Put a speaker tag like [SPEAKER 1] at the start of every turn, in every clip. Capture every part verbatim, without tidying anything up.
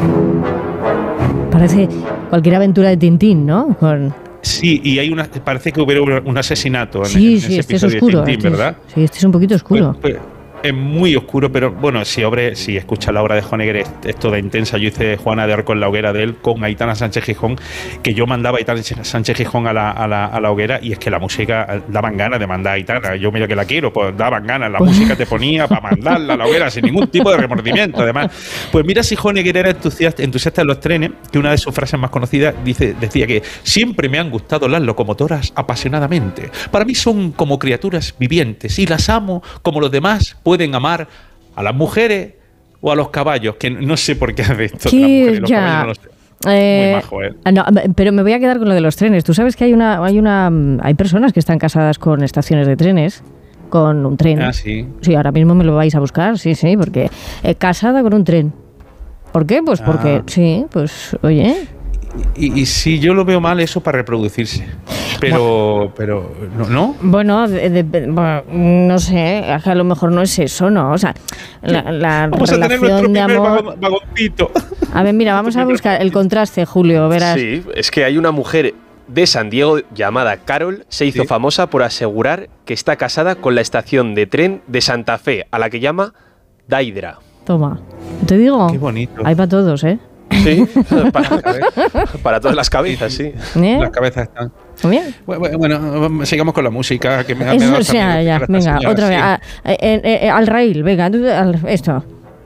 [SPEAKER 1] Parece cualquier aventura de Tintín, ¿no? Con...
[SPEAKER 2] Sí, y hay una, parece que hubo un asesinato en,
[SPEAKER 1] sí,
[SPEAKER 2] en
[SPEAKER 1] sí,
[SPEAKER 2] ese
[SPEAKER 1] este
[SPEAKER 2] episodio
[SPEAKER 1] es oscuro,
[SPEAKER 2] de Tintín,
[SPEAKER 1] este
[SPEAKER 2] ¿verdad?
[SPEAKER 1] Es, sí, este es un poquito oscuro.
[SPEAKER 2] Pues, pues, es muy oscuro, pero bueno, si, obre, si escuchas la obra de Honegger es, es toda intensa. Yo hice Juana de Arco en la hoguera de él con Aitana Sánchez Gijón, que yo mandaba a Aitana Sánchez Gijón a la, a, la, a la hoguera, y es que la música daban ganas de mandar a Aitana. Yo, mira que la quiero, pues daban ganas. La música te ponía para mandarla a la hoguera sin ningún tipo de remordimiento. Además, pues mira si Honegger era entusiasta, entusiasta en los trenes, que una de sus frases más conocidas dice, decía que siempre me han gustado las locomotoras apasionadamente. Para mí son como criaturas vivientes y las amo como los demás pueden amar a las mujeres o a los caballos, que no sé por qué hace esto de las mujeres y los
[SPEAKER 1] ya.
[SPEAKER 2] caballos, no lo sé.
[SPEAKER 1] Eh,
[SPEAKER 2] Muy majo, ¿eh?
[SPEAKER 1] No, pero me voy a quedar con lo de los trenes. Tú sabes que hay una, hay una, hay personas que están casadas con estaciones de trenes, con un tren.
[SPEAKER 2] Ah, sí.
[SPEAKER 1] Sí, ahora mismo me lo vais a buscar, sí, sí, porque eh, casada con un tren. ¿Por qué? Pues porque,
[SPEAKER 2] ah.
[SPEAKER 1] sí, pues, oye.
[SPEAKER 2] Y, y si yo lo veo mal, eso para reproducirse. Pero, pero, ¿no? ¿no?
[SPEAKER 1] Bueno, de, de, bueno, no sé, a lo mejor no es eso, ¿no? O sea, la, la
[SPEAKER 2] vamos
[SPEAKER 1] relación de amor.
[SPEAKER 2] Vagón, vagoncito.
[SPEAKER 1] A ver, mira, vamos a buscar el contraste, Julio, verás.
[SPEAKER 3] Sí, es que hay una mujer de San Diego llamada Carol, se hizo
[SPEAKER 2] ¿Sí?
[SPEAKER 3] famosa por asegurar que está casada con la estación de tren de Santa Fe, a la que llama Daidra.
[SPEAKER 1] Toma, te digo,
[SPEAKER 2] qué bonito.
[SPEAKER 1] Hay para todos, ¿eh?
[SPEAKER 3] Sí, para, para todas las cabezas, sí.
[SPEAKER 1] ¿Eh?
[SPEAKER 2] Las cabezas están.
[SPEAKER 1] Bien.
[SPEAKER 2] Bueno, bueno, sigamos con la música. Que me,
[SPEAKER 1] Eso,
[SPEAKER 2] me da
[SPEAKER 1] o sea, ya, venga,
[SPEAKER 2] señora,
[SPEAKER 1] otra
[SPEAKER 2] sí.
[SPEAKER 1] vez. A, eh, eh, al raíl, venga, tú, al, esto.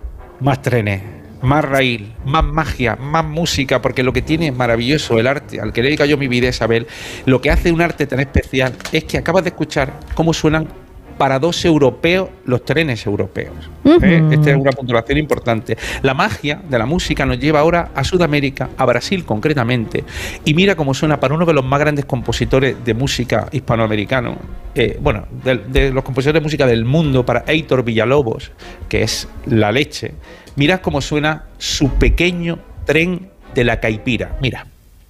[SPEAKER 2] Más trenes, más raíl, más magia, más música, porque lo que tiene es maravilloso el arte. Al que le dedico yo mi vida, Isabel, lo que hace un arte tan especial es que acabas de escuchar cómo suenan para dos europeos los trenes europeos.
[SPEAKER 1] Uh-huh.
[SPEAKER 2] ¿eh? Esta es una puntuación importante. La magia de la música nos lleva ahora a Sudamérica, a Brasil concretamente, y mira cómo suena para uno de los más grandes compositores de música hispanoamericano, eh, bueno, de, de los compositores de música del mundo, para Heitor Villalobos, que es la leche. Mira cómo suena su pequeño tren de la Caipira. Mira.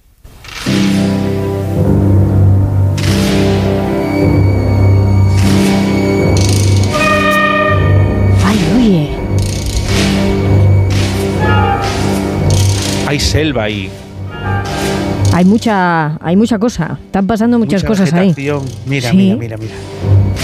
[SPEAKER 2] Hay selva ahí.
[SPEAKER 1] Hay mucha, hay mucha cosa. Están pasando muchas
[SPEAKER 2] mucha
[SPEAKER 1] cosas
[SPEAKER 2] vegetación.
[SPEAKER 1] ahí.
[SPEAKER 2] Mira,
[SPEAKER 1] sí.
[SPEAKER 2] mira, mira, mira.